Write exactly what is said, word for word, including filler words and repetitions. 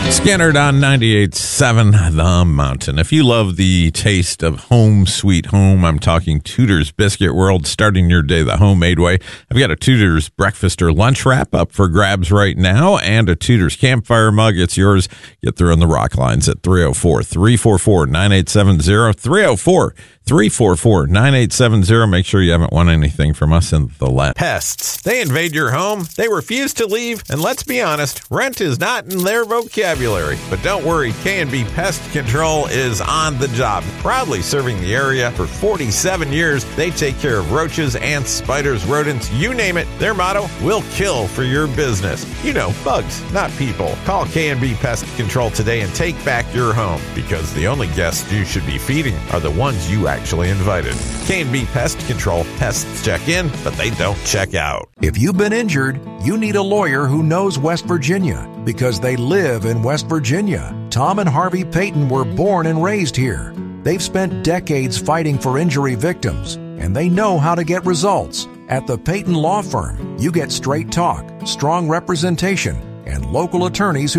Scannerd on ninety-eight point seven The Mountain. If you love the taste of home sweet home, I'm talking Tudor's Biscuit World, starting your day the homemade way. I've got a Tudor's breakfast or lunch wrap up for grabs right now, and a Tudor's campfire mug. It's yours. Get through on the rock lines at three oh four, three four four, nine eight seven zero, three oh four, three four four, nine eight seven zero. Make sure you haven't won anything from us in the last. Pests. They invade your home. They refuse to leave. And let's be honest, rent is not in their vocabulary. But don't worry, K and B Pest Control is on the job. Proudly serving the area for forty-seven years, they take care of roaches, ants, spiders, rodents, you name it. Their motto, we'll kill for your business. You know, bugs, not people. Call K and B Pest Control today and take back your home, because the only guests you should be feeding are the ones you actually invited. K and B Pest Control. Pests check in, but they don't check out. If you've been injured, you need a lawyer who knows West Virginia, because they live in West Virginia. Tom and Harvey Payton were born and raised here. They've spent decades fighting for injury victims, and they know how to get results. At the Payton Law Firm, you get straight talk, strong representation, and local attorneys who